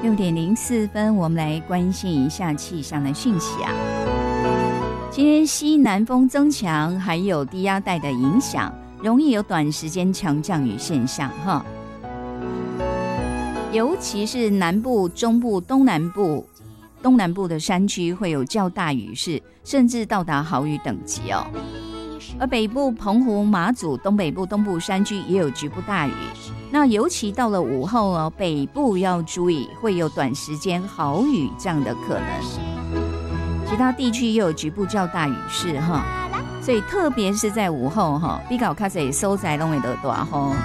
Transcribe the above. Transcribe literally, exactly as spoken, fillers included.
六点零四分，我们来关心一下气象的讯息啊。今天西南风增强，还有低压带的影响，容易有短时间强降雨现象哈。尤其是南部、中部、东南部、东南部的山区会有较大雨势，甚至到达豪雨等级哦。而北部、澎湖、马祖、东北部、东部山区也有局部大雨。那尤其到了午后哦，北部要注意会有短时间豪雨这样的可能，其他地区也有局部较大雨势哈，所以特别是在午后哈，比较开始收在拢会得大吼。